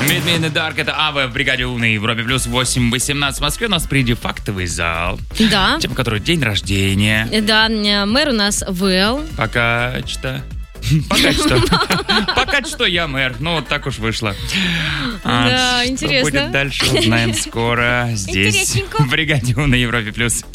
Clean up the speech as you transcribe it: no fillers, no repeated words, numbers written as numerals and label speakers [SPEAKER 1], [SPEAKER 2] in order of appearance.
[SPEAKER 1] Meet Me in the Dark, это Ава в бригаде У на Европе плюс 8:18 в Москве. У нас впереди фактовый зал.
[SPEAKER 2] Да.
[SPEAKER 1] Тема, который день рождения.
[SPEAKER 2] Да, мэр у нас ВЛ.
[SPEAKER 1] Пока что. Пока что я мэр. Ну, вот так уж вышло.
[SPEAKER 2] Да, интересно.
[SPEAKER 1] Что будет дальше, узнаем скоро. Здесь, в бригаде У на Европе плюс.